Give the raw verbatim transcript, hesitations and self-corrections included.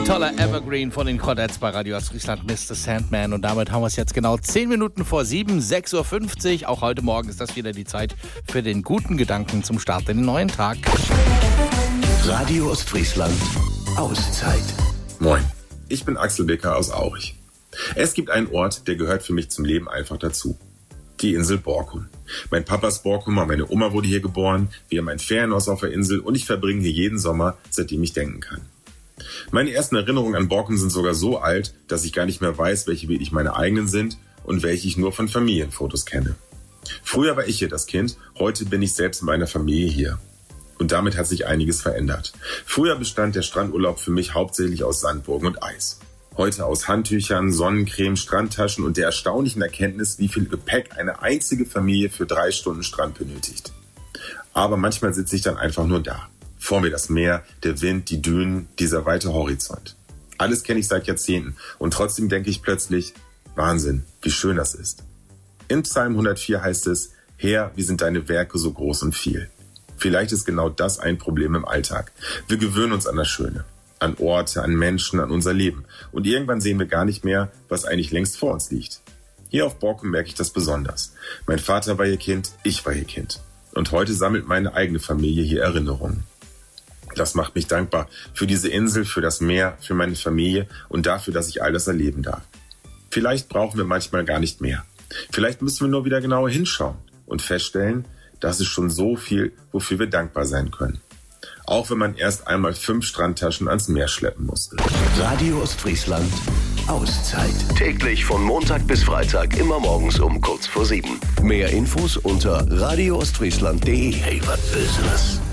Ein toller Evergreen von den Chordettes bei Radio Ostfriesland, Mister Sandman. Und damit haben wir es jetzt genau zehn Minuten vor sieben, sechs Uhr fünfzig. Auch heute Morgen ist das wieder die Zeit für den guten Gedanken zum Start in den neuen Tag. Radio Ostfriesland, Auszeit. Moin, ich bin Axel Becker aus Aurich. Es gibt einen Ort, der gehört für mich zum Leben einfach dazu. Die Insel Borkum. Mein Papa ist Borkumer, meine Oma wurde hier geboren, wir haben ein Ferienhaus auf der Insel und ich verbringe hier jeden Sommer, seitdem ich denken kann. Meine ersten Erinnerungen an Borkum sind sogar so alt, dass ich gar nicht mehr weiß, welche wirklich meine eigenen sind und welche ich nur von Familienfotos kenne. Früher war ich hier das Kind, heute bin ich selbst in meiner Familie hier. Und damit hat sich einiges verändert. Früher bestand der Strandurlaub für mich hauptsächlich aus Sandburgen und Eis. Heute aus Handtüchern, Sonnencreme, Strandtaschen und der erstaunlichen Erkenntnis, wie viel Gepäck eine einzige Familie für drei Stunden Strand benötigt. Aber manchmal sitze ich dann einfach nur da. Vor mir das Meer, der Wind, die Dünen, dieser weite Horizont. Alles kenne ich seit Jahrzehnten und trotzdem denke ich plötzlich, Wahnsinn, wie schön das ist. In Psalm hundertvier heißt es, Herr, wie sind deine Werke so groß und viel. Vielleicht ist genau das ein Problem im Alltag. Wir gewöhnen uns an das Schöne, an Orte, an Menschen, an unser Leben. Und irgendwann sehen wir gar nicht mehr, was eigentlich längst vor uns liegt. Hier auf Borkum merke ich das besonders. Mein Vater war hier Kind, ich war hier Kind. Und heute sammelt meine eigene Familie hier Erinnerungen. Das macht mich dankbar für diese Insel, für das Meer, für meine Familie und dafür, dass ich all das erleben darf. Vielleicht brauchen wir manchmal gar nicht mehr. Vielleicht müssen wir nur wieder genauer hinschauen und feststellen, dass es schon so viel, wofür wir dankbar sein können. Auch wenn man erst einmal fünf Strandtaschen ans Meer schleppen musste. Radio Ostfriesland, Auszeit. Täglich von Montag bis Freitag, immer morgens um kurz vor sieben. Mehr Infos unter radio ostfriesland punkt de. Hey, was ist das?